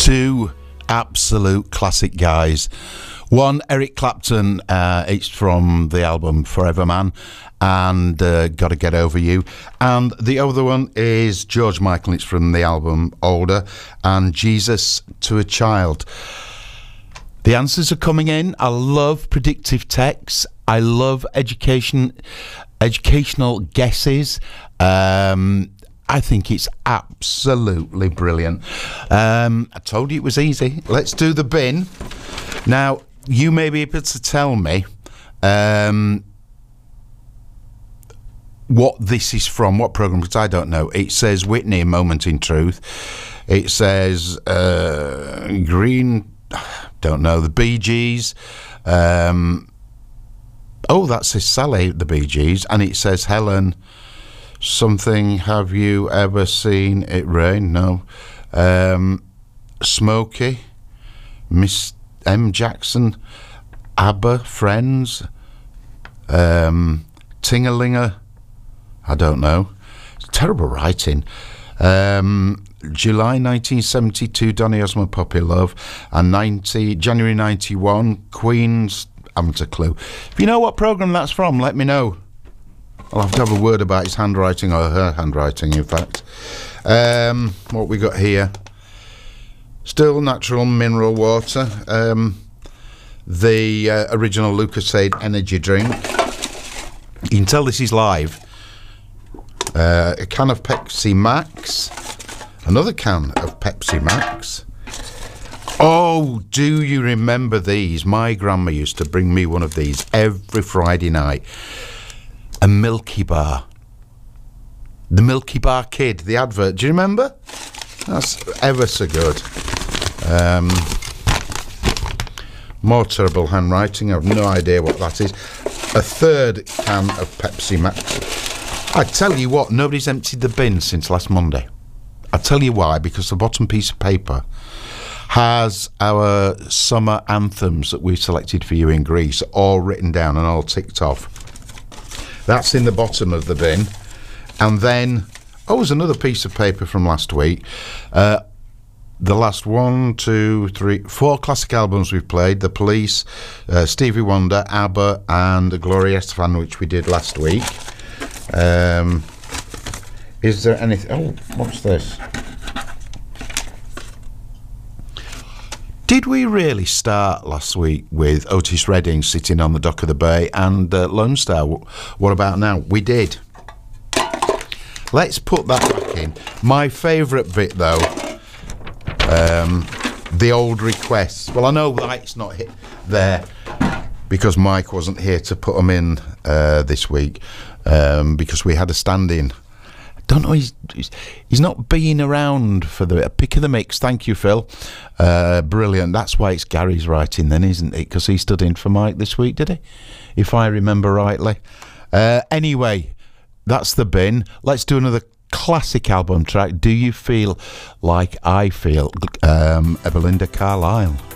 Two absolute classic guys. One, Eric Clapton, it's from the album Forever Man, and Gotta Get Over You. And the other one is George Michael, it's from the album Older, and Jesus to a Child. The answers are coming in. I love predictive texts. I love educational guesses. I think it's absolutely brilliant. I told you it was easy. Let's do the bin. Now, you may be able to tell me what this is from, what programme, because I don't know. It says Whitney, Moment in Truth. It says Green, don't know, the Bee Gees. Oh, that says Sally, the Bee Gees. And it says Helen, something, have you ever seen it rain? No. Smokey, Miss M. Jackson, ABBA, Friends, Ting-a-Linger, I don't know. It's terrible writing. July 1972, Donny Osmond, Puppy Love, and January 91, Queen's, haven't a clue. If you know what programme that's from, let me know. I'll have to have a word about his handwriting, or her handwriting, in fact. What we got here? Still natural mineral water. The original Lucasade energy drink. You can tell this is live. A can of Pepsi Max. Another can of Pepsi Max. Oh, do you remember these? My grandma used to bring me one of these every Friday night. A Milky Bar. The Milky Bar Kid, the advert. Do you remember? That's ever so good. More terrible handwriting. I have no idea what that is. A third can of Pepsi Max. I tell you what, nobody's emptied the bin since last Monday. I tell you why, because the bottom piece of paper has our summer anthems that we've selected for you in Greece all written down and all ticked off. That's in the bottom of the bin. And then, there's another piece of paper from last week. The last 4 classic albums we've played. The Police, Stevie Wonder, ABBA, and Gloria Estefan, which we did last week. Is there anything... Oh, what's this? Did we really start last week with Otis Redding sitting on the dock of the bay and Lone Star? What about now? We did. Let's put that back in. My favourite bit, though, the old requests. Well, I know that it's not there because Mike wasn't here to put them in this week because we had a stand-in. Don't know, he's not being around for the pick of the mix. Thank you, Phil. Brilliant. That's why it's Gary's writing then, isn't it? Because he stood in for Mike this week, did he? If I remember rightly. Anyway, that's the bin. Let's do another classic album track. Do You Feel Like I Feel? Belinda Carlisle.